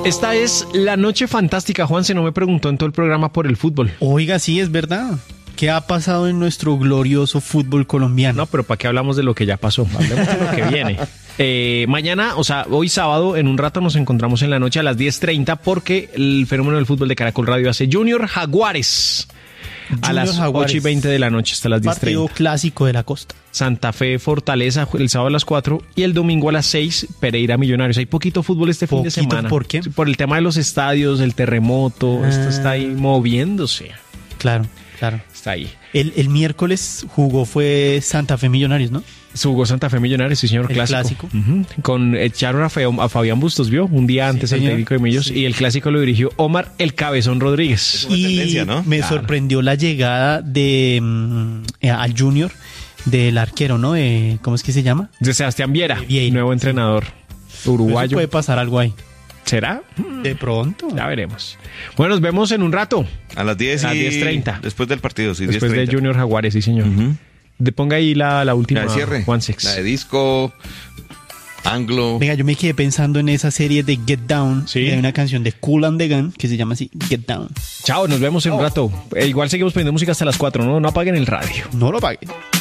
Esta es la noche fantástica. Juanse no me preguntó en todo el programa por el fútbol. Oiga, sí, es verdad. ¿Qué ha pasado en nuestro glorioso fútbol colombiano? No, pero ¿para qué hablamos de lo que ya pasó? Hablemos de lo que viene. Mañana, o sea, hoy sábado, en un rato nos encontramos en la noche a las 10:30 porque el fenómeno del fútbol de Caracol Radio hace Junior Jaguares. A las 8:20 de la noche hasta las 10:30. Partido clásico de la costa. Santa Fe Fortaleza el sábado a las 4 y el domingo a las 6 Pereira Millonarios. Hay poquito fútbol este fin de semana. ¿Por qué? Por el tema de los estadios, el terremoto, esto está ahí moviéndose. Claro, claro. Está ahí. El miércoles fue Santa Fe Millonarios, ¿no? Jugó Santa Fe Millonarios, sí señor, el clásico. clásico. Echaron a Fabián Bustos, ¿vio? Un día antes el técnico de Millos, sí. Y el clásico lo dirigió Omar el Cabezón Rodríguez. Y ¿no? Me sorprendió la llegada de al Junior del arquero, ¿no? ¿Cómo es que se llama? De Sebastián Viera, Vieira, nuevo entrenador uruguayo. Puede pasar algo ahí. ¿Será? De pronto. Ya veremos. Bueno, nos vemos en un rato. A las 10:30. Después del partido, sí. Después 10:30. De Junior Jaguares, sí señor. Ponga ahí la última. La de cierre. Juan Sex. La de disco, Anglo. Venga, yo me quedé pensando en esa serie de Get Down. Sí. Hay una canción de Kool and the Gang que se llama así, Get Down. Chao, nos vemos en un rato. Igual seguimos poniendo música hasta las 4, ¿no? No apaguen el radio. No lo apaguen.